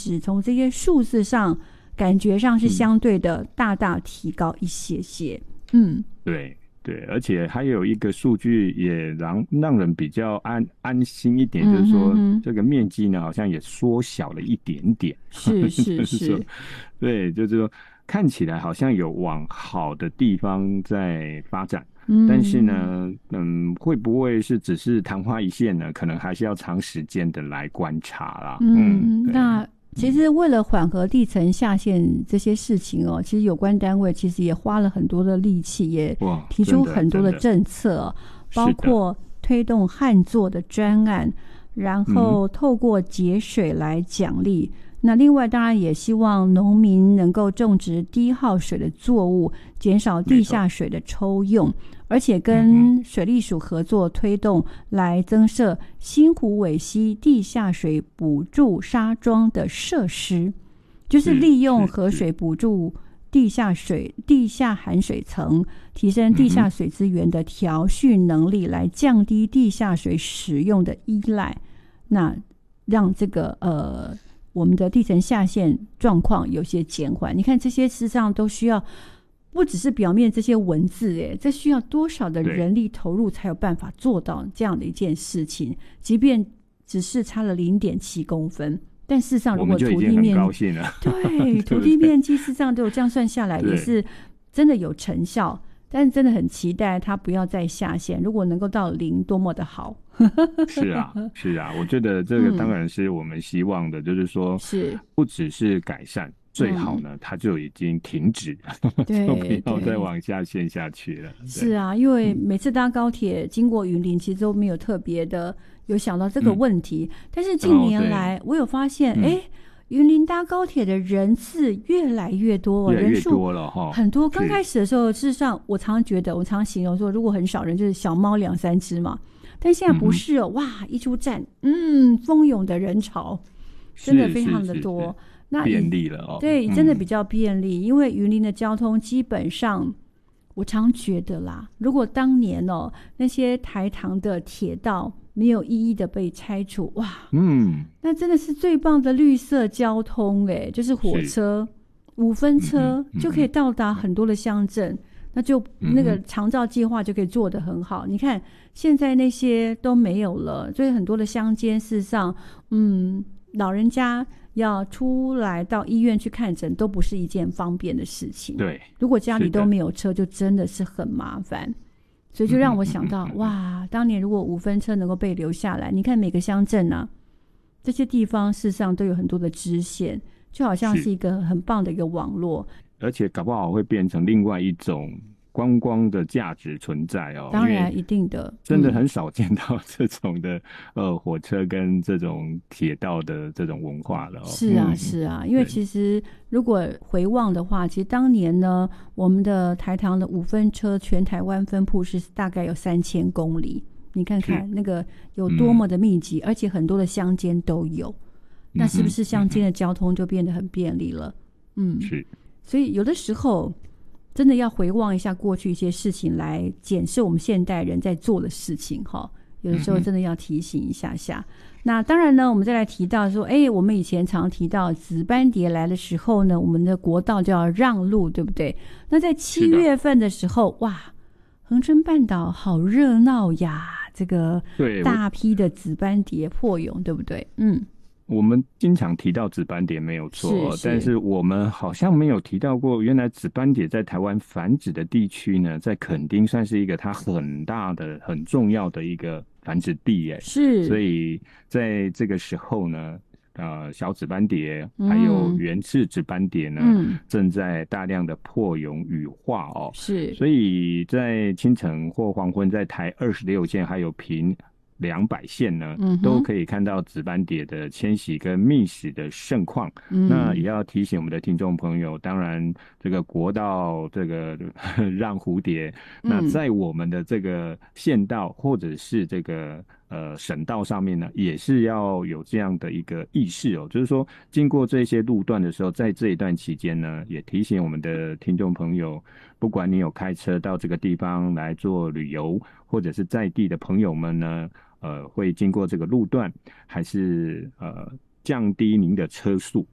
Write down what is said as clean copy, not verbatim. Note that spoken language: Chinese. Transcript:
值，从这些数字上感觉上是相对的大大提高一些些。 对对，而且还有一个数据也让人比较安心一点，就是说这个面积呢好像也缩小了一点点。 是就是说，对，就是说看起来好像有往好的地方在发展。但是呢，会不会是只是昙花一现呢？可能还是要长时间的来观察啦。 那其实为了缓和地层下陷这些事情哦，其实有关单位其实也花了很多的力气，也提出很多的政策，包括推动旱作的专案，然后透过节水来奖励。那另外当然也希望农民能够种植低耗水的作物，减少地下水的抽用，而且跟水利署合作推动来增设新湖尾溪地下水补助沙桩的设施，就是利用河水补助地下含水层，提升地下水资源的调蓄能力，来降低地下水使用的依赖，那让这个我们的地层下陷状况有些减缓。你看这些事实上都需要不只是表面这些文字，这需要多少的人力投入才有办法做到这样的一件事情，即便只是差了 0.7 公分，但事实上如果土地面对土地面积事实上都有这样算下来也是真的有成效，但是真的很期待它不要再下陷，如果能够到0多么的好。 是啊，我觉得这个当然是我们希望的，就是说不只是改善，最好呢它就已经停止，就不要再往下陷下去了。 是啊，因为每次搭高铁经过云林其实都没有特别的有想到这个问题，但是近年来我有发现云林搭高铁的人次越来越多，人数很多。刚开始的时候事实上我常形容说如果很少人就是小猫2-3只嘛，但现在不是哇，一出站蜂拥的人潮真的非常的多，那便利了对，真的比较便利，因为云林的交通基本上我常觉得啦，如果当年那些台糖的铁道没有一一的被拆除，哇那真的是最棒的绿色交通就是火车5分车就可以到达很多的乡镇，那就那个长照计划就可以做得很好。你看现在那些都没有了，所以很多的乡间事实上老人家要出来到医院去看诊都不是一件方便的事情， 对， 如果家里都没有车就真的是很麻烦，所以就让我想到哇，当年如果5分车能够被留下来，你看每个乡镇啊这些地方事实上都有很多的支线，就好像是一个很棒的一个网络， 而且搞不好会变成另外一种观光的价值存在当然一定的， 真的很少见到这种的火车跟这种铁道的这种文化了是啊，因为其实如果回望的话，其实当年呢我们的台糖的5分车全台湾分布是大概有3000公里，你看看那个有多么的密集，而且很多的乡间都有，那是不是乡间的交通就变得很便利了？ 是， 所以有的时候真的要回望一下过去一些事情，来检视我们现代人在做的事情有的时候真的要提醒一下下。那当然呢，我们再来提到说我们以前常提到紫斑蝶来的时候呢，我们的国道就要让路，对不对？那在7月份的时候，哇，恒春半岛好热闹呀，这个大批的紫斑蝶破蛹，对不对？ 我们经常提到紫斑蝶没有错，但是我们好像没有提到过，原来紫斑蝶在台湾繁殖的地区呢，在垦丁算是一个它很大的、很重要的一个繁殖地是， 所以在这个时候呢，小紫斑蝶还有原翅紫斑蝶呢，正在大量的破蛹羽化是， 所以在清晨或黄昏，在台26线还有屏200线呢，都可以看到紫斑蝶的迁徙跟觅食的盛况。那也要提醒我们的听众朋友，当然这个国道这个让蝴蝶，那在我们的这个县道或者是这个省道上面呢，也是要有这样的一个意识就是说经过这些路段的时候，在这一段期间呢，也提醒我们的听众朋友，不管你有开车到这个地方来做旅游，或者是在地的朋友们呢，会经过这个路段，还是降低您的车速